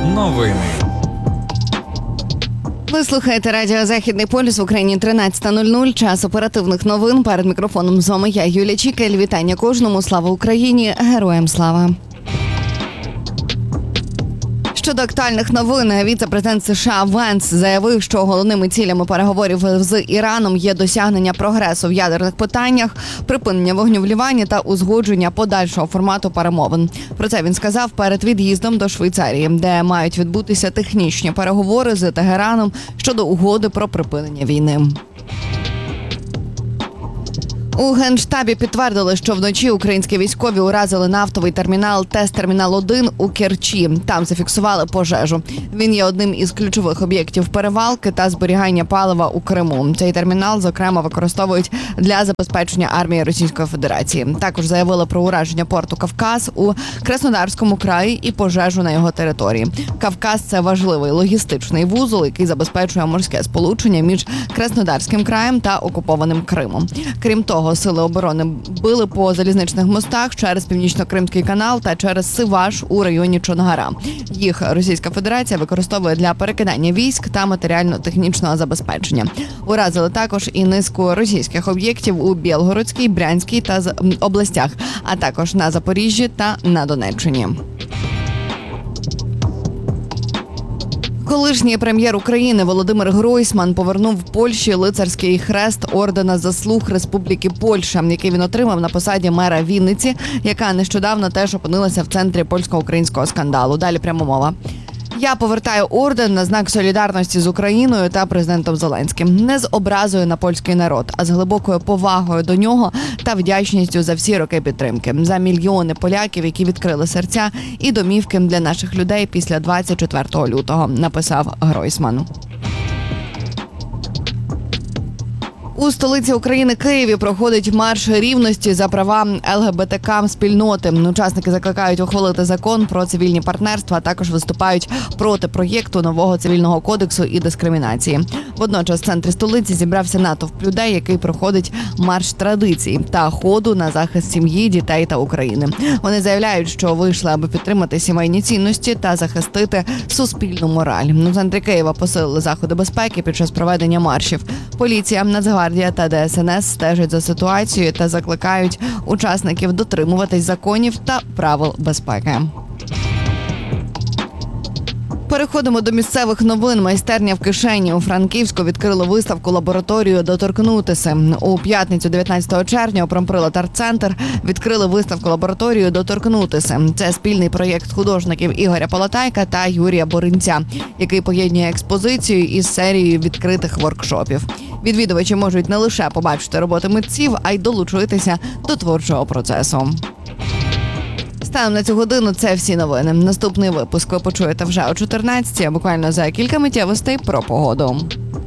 Новини. Ви слухаєте радіо «Західний полюс» в Україні 13:00. Час оперативних новин. Перед мікрофоном з вами я, Юлія Чікель. Вітання кожному. Слава Україні! Героям слава! Щодо актуальних новин, віце-президент США Венс заявив, що головними цілями переговорів з Іраном є досягнення прогресу в ядерних питаннях, припинення вогню в Лівані та узгодження подальшого формату перемовин. Про це він сказав перед від'їздом до Швейцарії, де мають відбутися технічні переговори з Тегераном щодо угоди про припинення війни. У Генштабі підтвердили, що вночі українські військові уразили нафтовий термінал ТЕС-Термінал-1 у Керчі. Там зафіксували пожежу. Він є одним із ключових об'єктів перевалки та зберігання палива у Криму. Цей термінал, зокрема, використовують для забезпечення армії Російської Федерації. Також заявили про ураження порту Кавказ у Краснодарському краї і пожежу на його території. Кавказ – це важливий логістичний вузол, який забезпечує морське сполучення між Краснодарським краєм та окупованим Кримом. Крім того, сили оборони били по залізничних мостах через Північно-Кримський канал та через Сиваш у районі Чонгара. Їх Російська Федерація використовує для перекидання військ та матеріально-технічного забезпечення. Уразили також і низку російських об'єктів у Білгородській, Брянській та областях, а також на Запоріжжі та на Донеччині. Колишній прем'єр України Володимир Гройсман повернув Польщі лицарський хрест ордена заслуг Республіки Польща, який він отримав на посаді мера Вінниці, яка нещодавно теж опинилася в центрі польсько-українського скандалу. Далі пряма мова. Я повертаю орден на знак солідарності з Україною та президентом Зеленським. Не з образою на польський народ, а з глибокою повагою до нього та вдячністю за всі роки підтримки. За мільйони поляків, які відкрили серця і домівки для наших людей після 24 лютого, написав Гройсман. У столиці України Києві проходить марш рівності за права ЛГБТК-спільноти. Учасники закликають ухвалити закон про цивільні партнерства, а також виступають проти проєкту нового цивільного кодексу і дискримінації. Водночас в центрі столиці зібрався натовп людей, який проходить марш традицій та ходу на захист сім'ї, дітей та України. Вони заявляють, що вийшли, аби підтримати сімейні цінності та захистити суспільну мораль. У центрі Києва посилили заходи безпеки під час проведення маршів. Поліція, Нацгвардія та ДСНС стежать за ситуацією та закликають учасників дотримуватись законів та правил безпеки. Переходимо до місцевих новин. Майстерня в кишені. У Франківську відкрили виставку «Лабораторію Доторкнутися». У п'ятницю, 19 червня, у Промприлад Арт-центр відкрили виставку «Лабораторію Доторкнутися». Це спільний проєкт художників Ігоря Полотайка та Юрія Боринця, який поєднує експозицію із серією відкритих воркшопів. Відвідувачі можуть не лише побачити роботи митців, а й долучитися до творчого процесу. Станом на цю годину це всі новини. Наступний випуск ви почуєте вже о 14-й, а буквально за кілька миттєвостей про погоду.